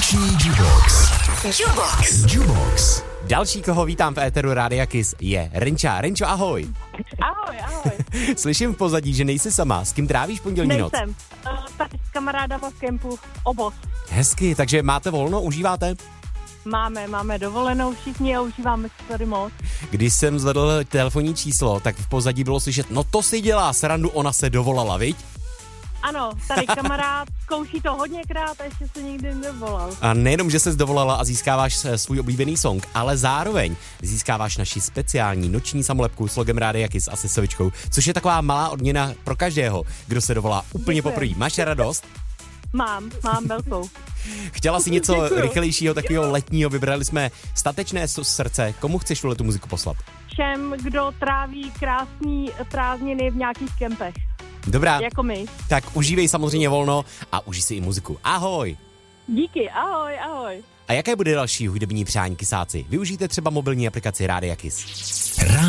Vánoční Jubox. Další, koho vítám v éteru Rádia Kiss, je Renča. Renčo, ahoj. Ahoj. Slyším v pozadí, že nejsi sama. S kým trávíš pondělní noc? Nejsem. Tak s kamarádama v kempu Obos. Hezky, takže máte volno, užíváte? Máme dovolenou všichni a užíváme si tady moc. Když jsem zvedl telefonní číslo, tak v pozadí bylo slyšet, no to si dělá srandu, ona se dovolala, viď? Ano, tady kamarád zkouší to hodněkrát a ještě se nikdy nevolal. A nejenom, že ses dovolala a získáváš svůj oblíbený song, ale zároveň získáváš naši speciální noční samolepku s logem Rádia Kiss a se sovičkou, což je taková malá odměna pro každého, kdo se dovolá úplně poprvé. Máš radost? Mám velkou. Chtěla si něco rychlejšího, takového letního, vybrali jsme Statečné srdce. Komu chceš tu muziku poslat? Všem, kdo tráví krásný prázdniny v nějakých kempech. Dobrá. Jako my. Tak užívej samozřejmě volno a užij si i muziku. Ahoj. Díky, ahoj. A jaké bude další hudební přání kysáci? Využijte třeba mobilní aplikaci Rádia Kiss.